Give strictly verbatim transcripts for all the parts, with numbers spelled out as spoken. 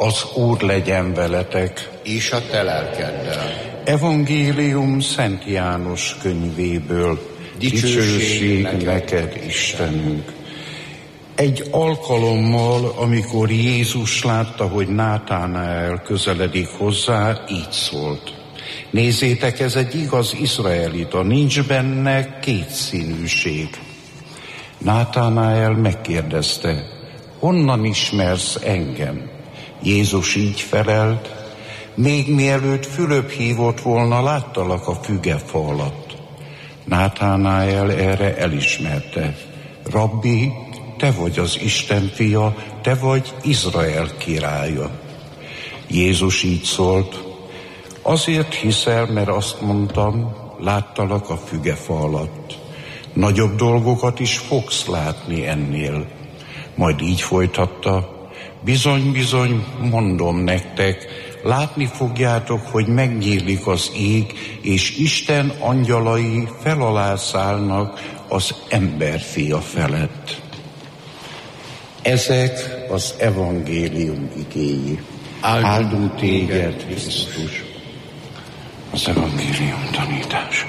Az Úr legyen veletek. És a te lelkeddel. Evangélium Szent János könyvéből. Dicsőség neked, Istenünk! Egy alkalommal, amikor Jézus látta, hogy Nátánael közeledik hozzá, így szólt. Nézzétek, ez egy igaz izraelita, nincs benne kétszínűség. Nátánael megkérdezte, honnan ismersz engem? Jézus így felelt, még mielőtt Fülöp hívott volna, láttalak a fügefa alatt. Nátánael erre elismerte, Rabbi, te vagy az Isten fia, te vagy Izrael királya. Jézus így szólt, azért hiszel, mert azt mondtam, láttalak a fügefa alatt. Nagyobb dolgokat is fogsz látni ennél. Majd így folytatta, bizony-bizony mondom nektek, látni fogjátok, hogy megnyílik az ég, és Isten angyalai felalá szállnak az emberfia felett. Ezek az evangélium igéi. Áldunk téged, Krisztus. Az evangélium tanítás.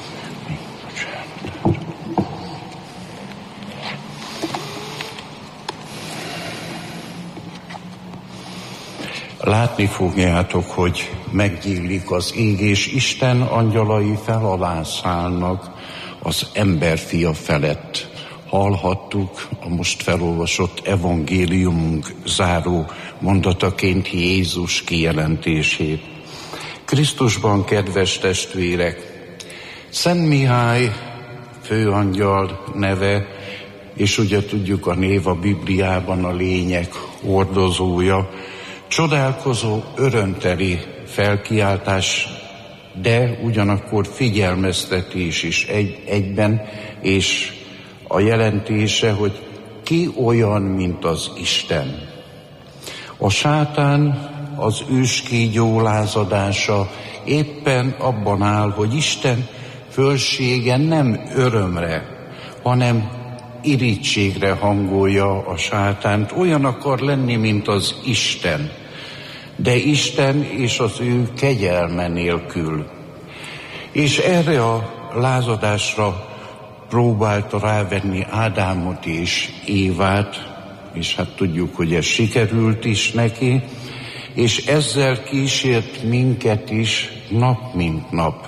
Látni fogjátok, hogy megnyílik az ég, és Isten angyalai felalá szállnak az emberfia felett. Hallhattuk a most felolvasott evangéliumunk záró mondataként Jézus kijelentését. Krisztusban, kedves testvérek, Szent Mihály főangyal neve, és ugye tudjuk a név a Bibliában a lények hordozója, csodálkozó, örömteli felkiáltás, de ugyanakkor figyelmeztetés is egy, egyben, és a jelentése, hogy ki olyan, mint az Isten. A sátán, az őskígyó lázadása éppen abban áll, hogy Isten fölsége nem örömre, hanem irítségre hangolja a sátánt. Olyan akar lenni, mint az Isten, de Isten és az ő kegyelme nélkül. És erre a lázadásra próbálta rávenni Ádámot és Évát, és hát tudjuk, hogy ez sikerült is neki, és ezzel kísért minket is nap mint nap.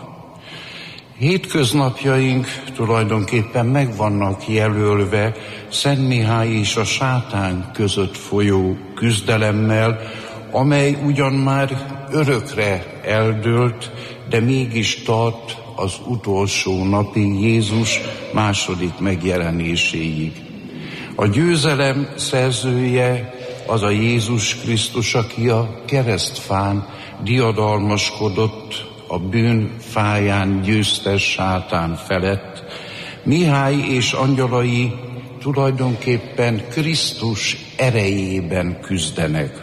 Hétköznapjaink tulajdonképpen meg vannak jelölve Szent Mihály és a sátán között folyó küzdelemmel, amely ugyan már örökre eldőlt, de mégis tart az utolsó napig, Jézus második megjelenéséig. A győzelem szerzője az a Jézus Krisztus, aki a keresztfán diadalmaskodott, a bűn fáján győztes sátán felett. Mihály és angyalai tulajdonképpen Krisztus erejében küzdenek.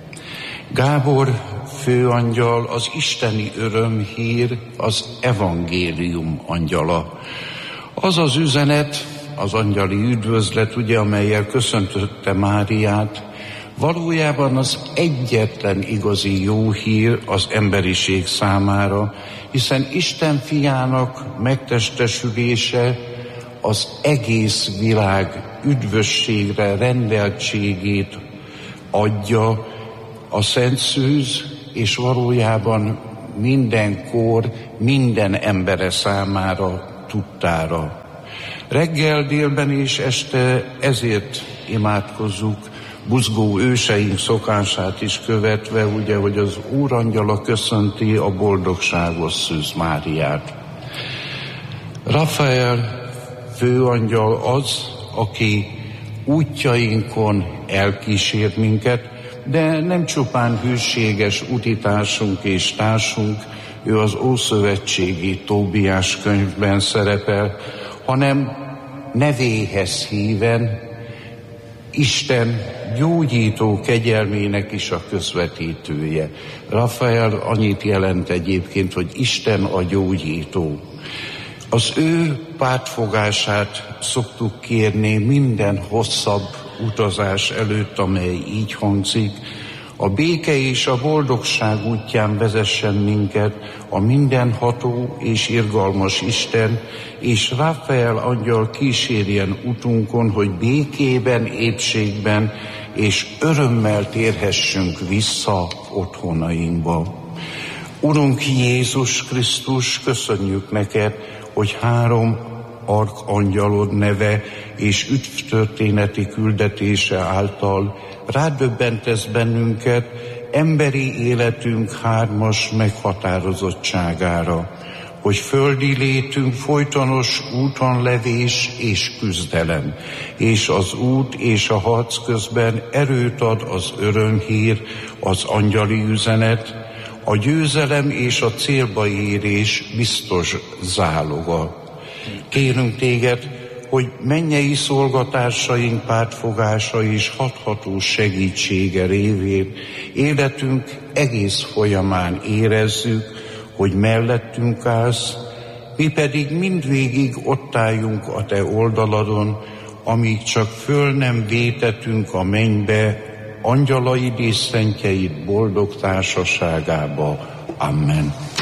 Gábor főangyal az isteni örömhír, az evangélium angyala. Az az üzenet, az angyali üdvözlet, ugye, amellyel köszöntötte Máriát, valójában az egyetlen igazi jó hír az emberiség számára, hiszen Isten fiának megtestesülése az egész világ üdvösségre rendeltségét adja, a Szent Szűz, és valójában mindenkor, minden embere számára tudtára. Reggel, délben és este ezért imádkozzuk, buzgó őseink szokását is követve, ugye, hogy az Úrangyala köszönti a boldogságos Szűz Máriát. Rafael főangyal az, aki útjainkon elkísér minket, de nem csupán hűséges utitársunk és társunk, ő az Ószövetségi Tóbiás könyvben szerepel, hanem nevéhez híven Isten gyógyító kegyelmének is a közvetítője. Rafael annyit jelent egyébként, hogy Isten a gyógyító. Az ő pártfogását szoktuk kérni minden hosszabb utazás előtt, amely így hangzik: A béke és a boldogság útján vezessen minket a mindenható és irgalmas Isten, és Ráfael angyal kísérjen utunkon, hogy békében, épségben és örömmel térhessünk vissza otthonainkba. Urunk Jézus Krisztus, köszönjük neked, hogy három arkangyalod neve és üdvtörténeti küldetése által rádöbbentesz bennünket emberi életünk hármas meghatározottságára, hogy földi létünk folytonos úton levés és küzdelem, és az út és a harc közben erőt ad az örömhír, az angyali üzenet, a győzelem és a célba érés biztos záloga. Kérünk téged, hogy mennyei szolgatársaink pártfogása és hatható segítsége révén életünk egész folyamán érezzük, hogy mellettünk állsz, mi pedig mindvégig ott álljunk a te oldaladon, amíg csak föl nem vétetünk a mennybe, angyalaid és szentjeid boldog társaságába. Amen.